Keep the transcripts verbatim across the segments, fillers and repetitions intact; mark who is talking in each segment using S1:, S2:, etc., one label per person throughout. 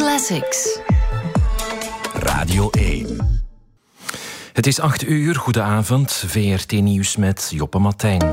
S1: Classics.
S2: Radio één. Het is acht uur, goedenavond. V R T Nieuws met Joppe Martijn.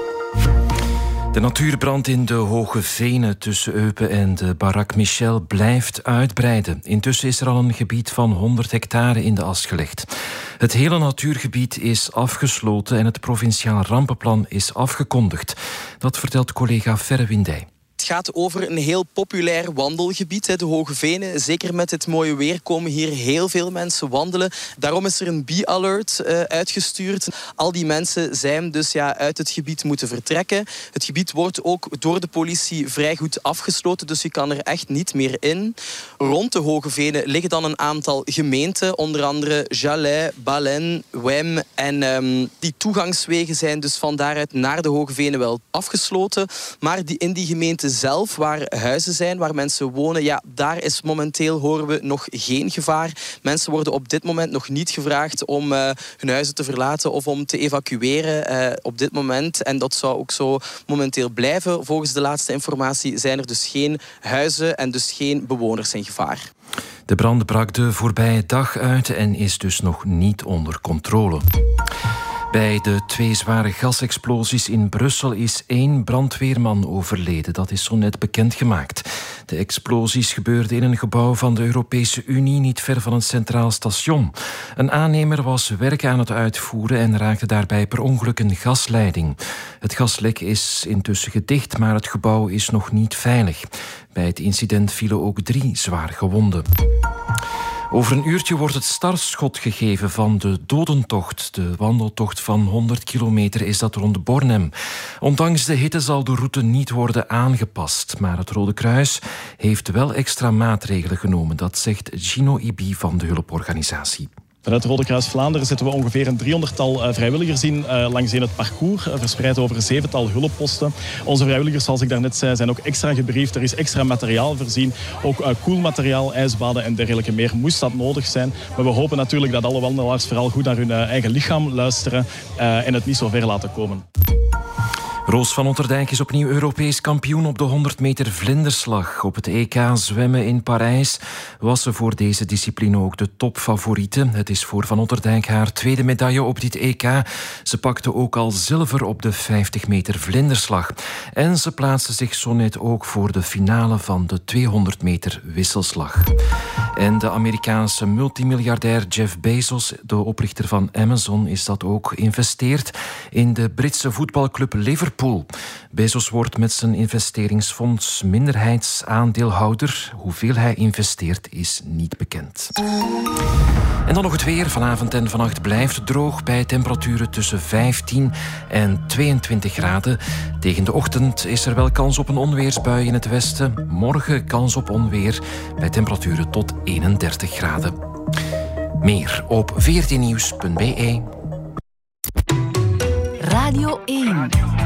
S2: De natuurbrand in de Hoge Venen tussen Eupen en de Barak Michel blijft uitbreiden. Intussen is er al een gebied van honderd hectare in de as gelegd. Het hele natuurgebied is afgesloten en het provinciaal rampenplan is afgekondigd. Dat vertelt collega Ferre Windij.
S3: Het gaat over een heel populair wandelgebied, de Hoge Venen. Zeker met dit mooie weer komen hier heel veel mensen wandelen. Daarom is er een bee-alert uh, uitgestuurd. Al die mensen zijn dus ja, uit het gebied moeten vertrekken. Het gebied wordt ook door de politie vrij goed afgesloten, dus je kan er echt niet meer in. Rond de Hoge Venen liggen dan een aantal gemeenten, onder andere Jalais, Balen, Wem. En um, die toegangswegen zijn dus van daaruit naar de Hoge Venen wel afgesloten. Maar die, in die gemeenten zelf, waar huizen zijn, waar mensen wonen, ja, daar is momenteel, horen we, nog geen gevaar. Mensen worden op dit moment nog niet gevraagd om uh, hun huizen te verlaten of om te evacueren uh, op dit moment. En dat zou ook zo momenteel blijven. Volgens de laatste informatie zijn er dus geen huizen en dus geen bewoners in gevaar.
S2: De brand brak de voorbije dag uit en is dus nog niet onder controle. Bij de twee zware gasexplosies in Brussel is één brandweerman overleden. Dat is zo net bekendgemaakt. De explosies gebeurden in een gebouw van de Europese Unie, niet ver van het Centraal Station. Een aannemer was werk aan het uitvoeren en raakte daarbij per ongeluk een gasleiding. Het gaslek is intussen gedicht, maar het gebouw is nog niet veilig. Bij het incident vielen ook drie zwaar gewonden. Over een uurtje wordt het startschot gegeven van de Dodentocht. De wandeltocht van honderd kilometer is dat rond Bornem. Ondanks de hitte zal de route niet worden aangepast. Maar het Rode Kruis heeft wel extra maatregelen genomen. Dat zegt Gino Ibi van de hulporganisatie.
S4: Vanuit het Rode Kruis Vlaanderen zetten we ongeveer een driehonderdtal uh, vrijwilligers in uh, langs in het parcours, uh, verspreid over een zevental hulpposten. Onze vrijwilligers, zoals ik daarnet zei, zijn ook extra gebriefd. Er is extra materiaal voorzien, ook uh, koelmateriaal, ijsbaden en dergelijke meer. Moest dat nodig zijn. Maar we hopen natuurlijk dat alle wandelaars vooral goed naar hun uh, eigen lichaam luisteren uh, en het niet zo ver laten komen.
S2: Roos van Otterdijk is opnieuw Europees kampioen op de honderd meter vlinderslag. Op het E K zwemmen in Parijs was ze voor deze discipline ook de topfavoriete. Het is voor Van Otterdijk haar tweede medaille op dit E K. Ze pakte ook al zilver op de vijftig meter vlinderslag. En ze plaatste zich zo net ook voor de finale van de tweehonderd meter wisselslag. En de Amerikaanse multimiljardair Jeff Bezos, de oprichter van Amazon, is dat ook geïnvesteerd in de Britse voetbalclub Liverpool. Bezos wordt met zijn investeringsfonds minderheidsaandeelhouder. Hoeveel hij investeert is niet bekend. En dan nog het weer. Vanavond en vannacht blijft het droog bij temperaturen tussen vijftien en tweeëntwintig graden. Tegen de ochtend is er wel kans op een onweersbui in het westen. Morgen kans op onweer bij temperaturen tot eenendertig graden. Meer op v r t nieuws punt b e.
S1: Radio één.